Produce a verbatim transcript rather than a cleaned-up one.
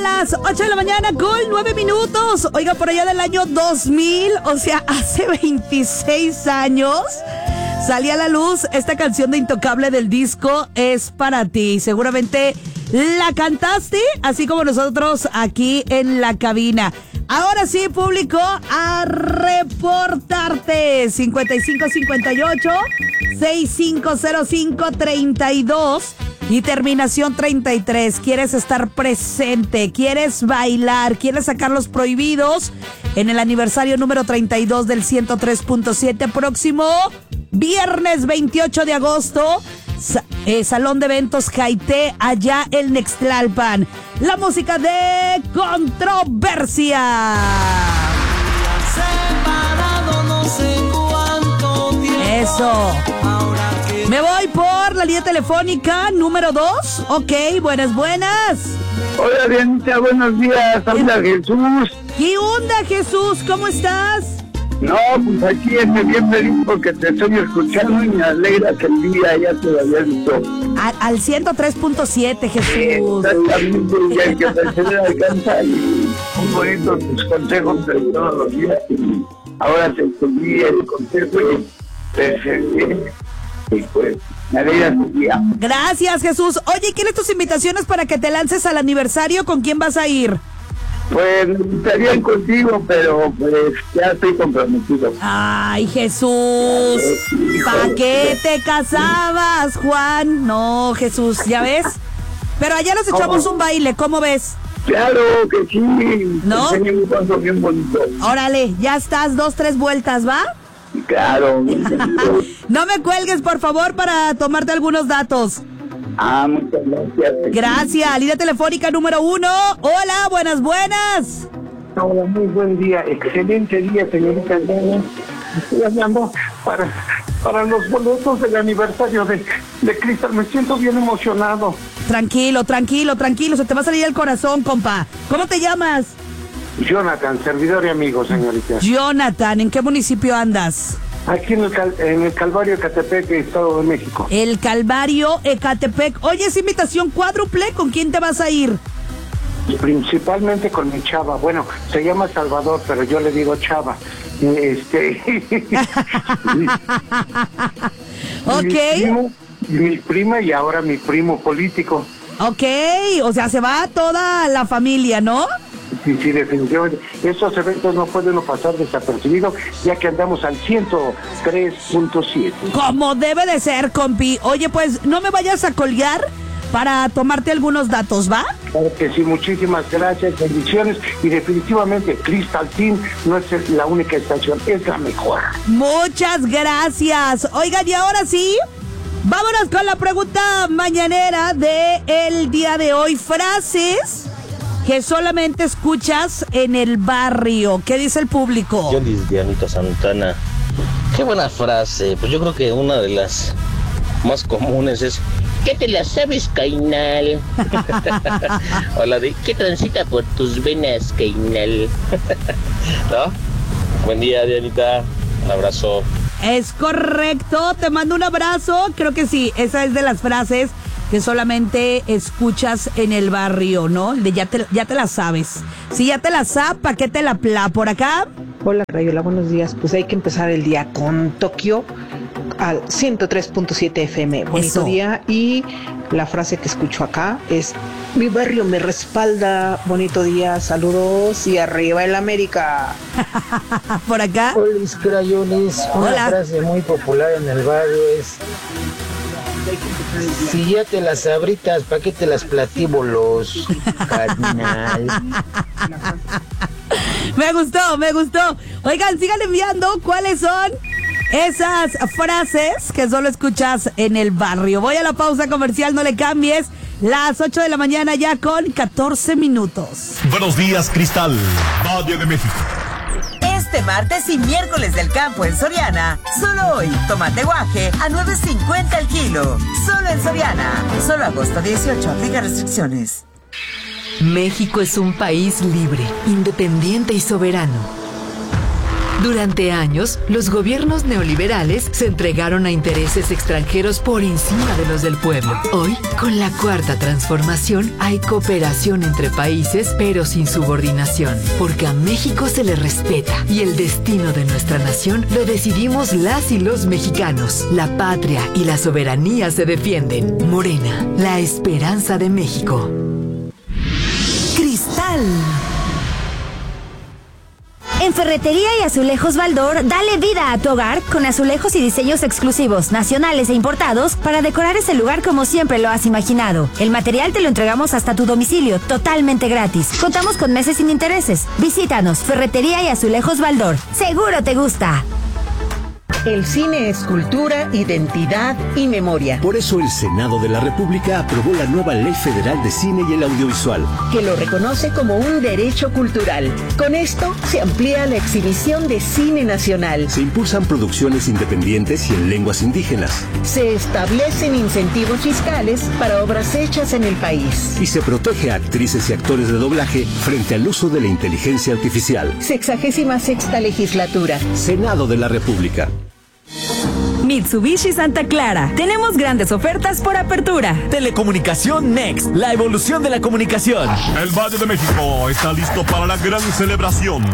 las ocho de la mañana con nueve minutos. Oiga, por allá del año dos mil, o sea, hace veintiséis años, salía a la luz esta canción de Intocable del disco Es Para Ti. Seguramente la cantaste, así como nosotros aquí en la cabina. Ahora sí, público, a reportarte. cincuenta y cinco cincuenta y ocho, sesenta y cinco cero cinco, treinta y dos y terminación treinta y tres. ¿Quieres estar presente? ¿Quieres bailar? ¿Quieres sacar los prohibidos en el aniversario número treinta y dos del ciento tres punto siete? Próximo viernes veintiocho de agosto. Sa- eh, Salón de Eventos Jaité, allá en Nextlalpan. La música de Controversia. Eso. Me voy por la línea telefónica número dos. Ok, buenas, buenas. Hola, Dianita, buenos días. Habla Jesús. ¿Qué onda, Jesús? ¿Cómo estás? No, pues aquí estoy bien feliz porque te estoy escuchando y me alegra que el día ya te lo había visto. A- al ciento tres punto siete, Jesús. Exactamente, y el que te se alcanza y muy bonito tus consejos de todos los días. Y ahora te escogí el consejo y te serví. Y pues, me alegra tu día. Gracias, Jesús. Oye, ¿quieres tus invitaciones para que te lances al aniversario? ¿Con quién vas a ir? Pues me gustaría ir contigo, pero pues ya estoy comprometido. Ay, Jesús. ¿Para qué te casabas, Juan? No, Jesús, ¿ya ves? Pero allá nos echamos un baile, ¿cómo ves? Claro que sí. ¿No? Te enseño un paso bien bonito. Órale, ya estás, dos, tres vueltas, ¿va? Claro. No me cuelgues, por favor, para tomarte algunos datos. Ah, muchas gracias. Gracias. Línea telefónica número uno. Hola, buenas, buenas. Hola, muy buen día. Excelente día, señorita Diana. Estoy hablando para, para los boletos del aniversario de, de Cristal. Me siento bien emocionado. Tranquilo, tranquilo, tranquilo. Se te va a salir el corazón, compa. ¿Cómo te llamas? Jonathan, servidor y amigo, señorita. Jonathan, ¿en qué municipio andas? Aquí en el, Cal- en el Calvario Ecatepec, Estado de México. El Calvario, Ecatepec. Oye, es invitación cuádruple. ¿Con quién te vas a ir? Principalmente con mi chava. Bueno, se llama Salvador, pero yo le digo chava. Este. Ok. Mi primo, mi prima y ahora mi primo político. Ok, o sea, se va toda la familia, ¿no? Sí, sí, definitivamente. Estos eventos no pueden pasar desapercibidos, ya que andamos al ciento tres punto siete. Como debe de ser, compi. Oye, pues, no me vayas a colgar para tomarte algunos datos, ¿va? Claro que sí, muchísimas gracias, bendiciones. Y definitivamente, Crystal Team no es la única estación, es la mejor. Muchas gracias. Oigan, y ahora sí, vámonos con la pregunta mañanera de el día de hoy. Frases que solamente escuchas en el barrio. ¿Qué dice el público? Yo dice Dianita Santana. Qué buena frase. Pues yo creo que una de las más comunes es ¿qué te la sabes, Cainal? O la de ¿qué transita por tus venas, Cainal? ¿No? Buen día, Dianita. Un abrazo. Es correcto, te mando un abrazo. Creo que sí, esa es de las frases que solamente escuchas en el barrio, ¿no? De ya te, ya te la sabes. Si ya te la sabes, ¿para qué te la pla? ¿Por acá? Hola, Rayola, buenos días. Pues hay que empezar el día con Tokio al ciento tres punto siete F M. Bonito Eso. día. Y la frase que escucho acá es: mi barrio me respalda. Bonito día, saludos y arriba el América. ¿Por acá? Hola, Crayones. Una Hola. frase muy popular en el barrio es: si ya te las abritas, ¿para qué te las platíbolos, carnal? Me gustó, me gustó. Oigan, sigan enviando cuáles son esas frases que solo escuchas en el barrio. Voy a la pausa comercial, no le cambies. Las ocho de la mañana ya con catorce minutos. Buenos días, Cristal, Valle de México. Este martes y miércoles del campo en Soriana. Solo hoy, tomate guaje a nueve cincuenta el kilo. Solo en Soriana. Solo agosto dieciocho, aplica restricciones. México es un país libre, independiente y soberano. Durante años, los gobiernos neoliberales se entregaron a intereses extranjeros por encima de los del pueblo. Hoy, con la cuarta transformación, hay cooperación entre países, pero sin subordinación, porque a México se le respeta y el destino de nuestra nación lo decidimos las y los mexicanos. La patria y la soberanía se defienden. Morena, la esperanza de México. Cristal. En Ferretería y Azulejos Baldor, dale vida a tu hogar con azulejos y diseños exclusivos, nacionales e importados para decorar ese lugar como siempre lo has imaginado. El material te lo entregamos hasta tu domicilio, totalmente gratis. Contamos con meses sin intereses. Visítanos, Ferretería y Azulejos Baldor. Seguro te gusta. El cine es cultura, identidad y memoria. Por eso el Senado de la República aprobó la nueva Ley Federal de Cine y el Audiovisual, que lo reconoce como un derecho cultural. Con esto se amplía la exhibición de cine nacional. Se impulsan producciones independientes y en lenguas indígenas. Se establecen incentivos fiscales para obras hechas en el país. Y se protege a actrices y actores de doblaje frente al uso de la inteligencia artificial. Sexagésima sexta legislatura. Senado de la República. Mitsubishi Santa Clara. Tenemos grandes ofertas por apertura. Telecomunicación Next, la evolución de la comunicación. El Valle de México está listo para la gran celebración